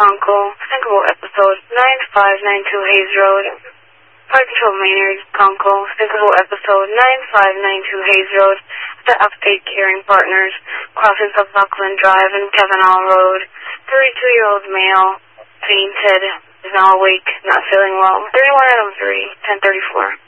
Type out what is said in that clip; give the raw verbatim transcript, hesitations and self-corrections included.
Conco, Sinkable episode nine five nine two Hayes Road. Park Control Maynard, Conco, Sinkable episode nine five nine two Hayes Road. The Upstate Caring Partners, crossings of Buckland Drive and Kavanaugh Road. thirty-two-year-old male, fainted, is now awake, not feeling well. thirty-one Adam three, ten thirty-four.